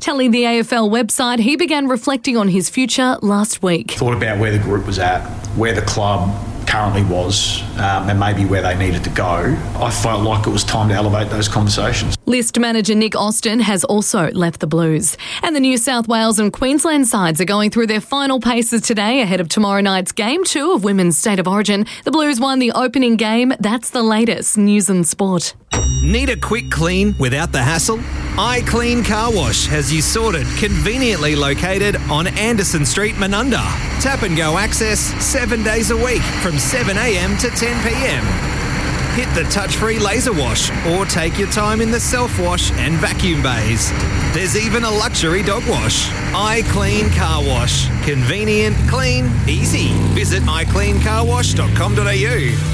Telling the AFL website he began reflecting on his future last week. Thought about where the group was at, where the club currently was, and maybe where they needed to go. I felt like it was time to elevate those conversations. List manager Nick Austin has also left the Blues. And the New South Wales and Queensland sides are going through their final paces today ahead of tomorrow night's Game 2 of Women's State of Origin. The Blues won the opening game. That's the latest news and sport. Need a quick clean without the hassle? iClean Car Wash has you sorted, conveniently located on Anderson Street, Menunda. Tap and go access 7 days a week from 7 a.m. to 10 p.m. Hit the touch-free laser wash or take your time in the self-wash and vacuum bays. There's even a luxury dog wash. iClean Car Wash. Convenient, clean, easy. Visit icleancarwash.com.au.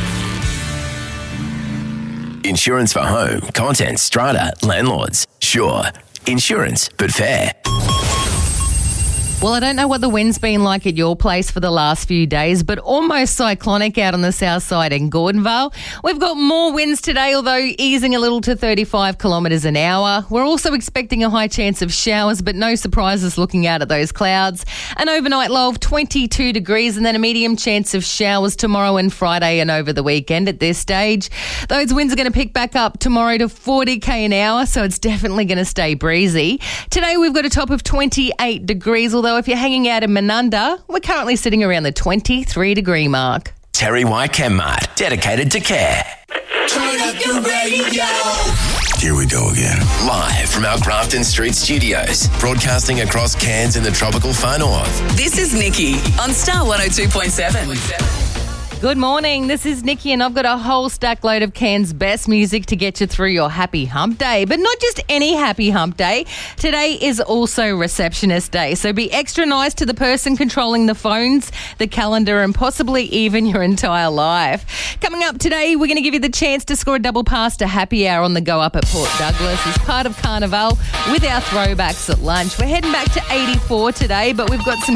Insurance for home, contents, strata, landlords. Sure. Insurance, but fair. Well, I don't know what the wind's been like at your place for the last few days, but almost cyclonic out on the south side in Gordonvale. We've got more winds today, although easing a little to 35 kilometres an hour. We're also expecting a high chance of showers, but no surprises looking out at those clouds. An overnight low of 22 degrees and then a medium chance of showers tomorrow and Friday and over the weekend at this stage. Those winds are going to pick back up tomorrow to 40k an hour, so it's definitely going to stay breezy. Today we've got a top of 28 degrees, although if you're hanging out in Menunda, we're currently sitting around the 23-degree mark. Terry White Chemmart, dedicated to care. Turn up your radio. Here we go again. Live from our Grafton Street studios, broadcasting across Cairns in the tropical far north. This is Nikki on Star 102.7. Good morning, this is Nikki and I've got a whole stack load of Cairns' best music to get you through your happy hump day. But not just any happy hump day. Today is also receptionist day, so be extra nice to the person controlling the phones, the calendar and possibly even your entire life. Coming up today, we're going to give you the chance to score a double pass to happy hour on the go up at Port Douglas as part of Carnival with our throwbacks at lunch. We're heading back to 84 today, but we've got some